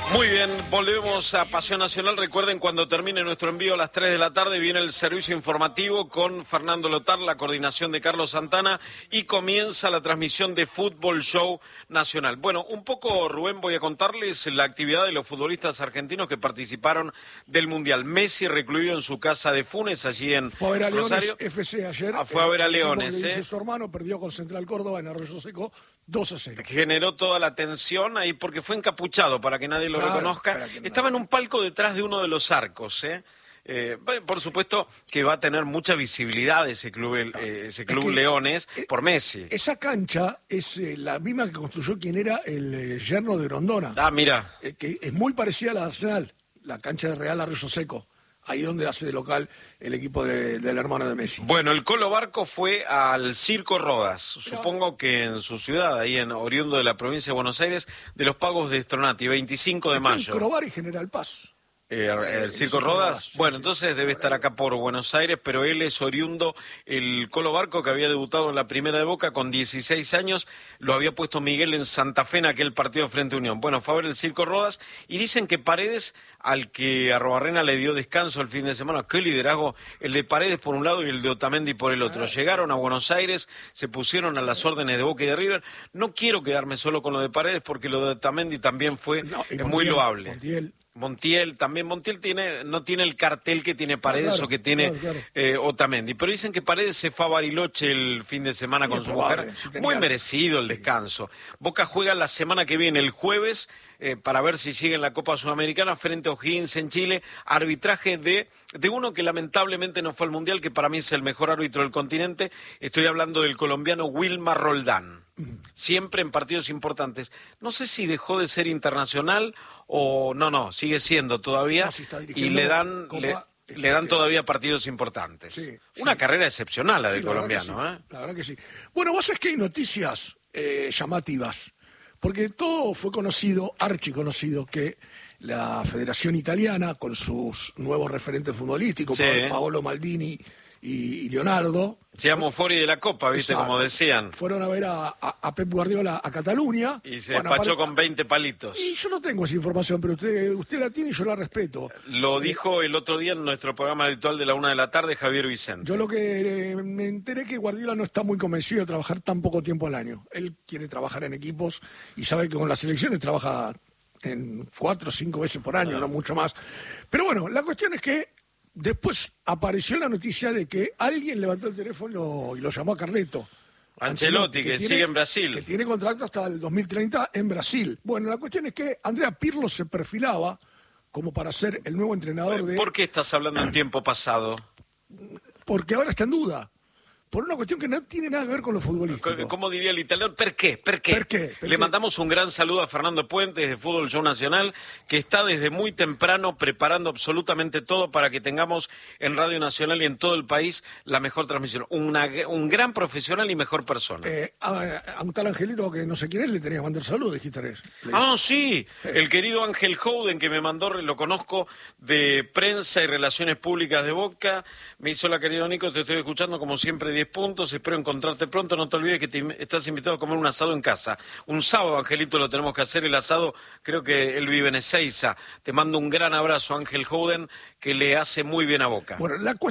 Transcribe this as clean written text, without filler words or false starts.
Muy bien, volvemos a Pasión Nacional. Recuerden, cuando termine nuestro envío a las 3 de la tarde, viene el servicio informativo con Fernando Lotar, la coordinación de Carlos Santana, y comienza la transmisión de Fútbol Show Nacional. Bueno, un poco, Rubén, voy a contarles la actividad de los futbolistas argentinos que participaron del Mundial. Messi recluido en su casa de Funes, allí en fue a ver a Rosario. Leones FC ayer. Fue a ver a Leones, Su hermano perdió con Central Córdoba en Arroyo Seco 2-0. Generó toda la tensión ahí porque fue encapuchado, para que nadie lo reconozca. Estaba en un palco detrás de uno de los arcos, por supuesto que va a tener mucha visibilidad ese club Leones por Messi. Esa cancha es la misma que construyó quien era el yerno de Grondona. Ah, mira. Que es muy parecida a la de Arsenal, la cancha de Real Arroyo Seco. Ahí donde hace de local el equipo del hermano de Messi. Bueno, el Colo Barco fue al Circo Rodas, supongo que en su ciudad, ahí en oriundo de la provincia de Buenos Aires, de los Pagos de Stronati, 25 de mayo. En Crobar y General Paz. ¿El Circo Rodas? Bueno, sí. Entonces debe estar acá por Buenos Aires, pero él es oriundo, el Colo Barco, que había debutado en la primera de Boca con 16 años, lo había puesto Miguel en Santa Fe en aquel partido frente a Unión. Bueno, fue a ver el Circo Rodas y dicen que Paredes, al que Arrobarrena le dio descanso el fin de semana, qué liderazgo, el de Paredes por un lado y el de Otamendi por el otro. Llegaron a Buenos Aires, se pusieron a las órdenes de Boca y de River. No quiero quedarme solo con lo de Paredes porque lo de Otamendi también fue muy loable. Montiel no tiene el cartel que tiene Paredes o que tiene Otamendi, pero dicen que Paredes se fue a Bariloche el fin de semana con su mujer, muy merecido el descanso. Boca juega la semana que viene, el jueves, para ver si sigue en la Copa Sudamericana frente a O'Higgins en Chile, arbitraje de uno que lamentablemente no fue al Mundial, que para mí es el mejor árbitro del continente. Estoy hablando del colombiano Wilmar Roldán, siempre en partidos importantes. No sé si dejó de ser internacional o no, sigue siendo todavía, y le dan todavía partidos importantes. Sí, una carrera excepcional la del colombiano. La verdad que sí. Bueno, vos sabés que hay noticias llamativas, porque todo fue archiconocido, que la Federación Italiana, con sus nuevos referentes futbolísticos, Paolo Maldini y Leonardo. Seamos fuori de la Copa, ¿viste? Exacto. Como decían. Fueron a ver a Pep Guardiola a Cataluña. Y se despachó con 20 palitos. Y yo no tengo esa información, pero usted la tiene y yo la respeto. Lo dijo el otro día en nuestro programa habitual de la 1 de la tarde, Javier Vicente. Yo lo que me enteré que Guardiola no está muy convencido de trabajar tan poco tiempo al año. Él quiere trabajar en equipos y sabe que con las selecciones trabaja en 4 o 5 veces por año, no mucho más. Pero bueno, la cuestión es que después apareció la noticia de que alguien levantó el teléfono y lo llamó a Carleto. Ancelotti, que sigue en Brasil. Que tiene contrato hasta el 2030 en Brasil. Bueno, la cuestión es que Andrea Pirlo se perfilaba como para ser el nuevo entrenador de... ¿Por qué estás hablando en tiempo pasado? Porque ahora está en duda. Por una cuestión que no tiene nada que ver con lo futbolístico. ¿Cómo diría el italiano? ¿Per qué? Le mandamos un gran saludo a Fernando Puentes de Fútbol Show Nacional, que está desde muy temprano preparando absolutamente todo para que tengamos en Radio Nacional y en todo el país la mejor transmisión. Un gran profesional y mejor persona. A un tal Angelito que no sé quién es, le tenía que mandar saludos, dijiste. Sí, el querido Ángel Howden, que me mandó, lo conozco de prensa y relaciones públicas de Boca. Me hizo la querida Nico, te estoy escuchando como siempre, 10 puntos, espero encontrarte pronto, no te olvides que estás invitado a comer un asado en casa. Un sábado, Angelito, lo tenemos que hacer, el asado, creo que él vive en Ezeiza. Te mando un gran abrazo, Ángel Howden, que le hace muy bien a Boca. Bueno,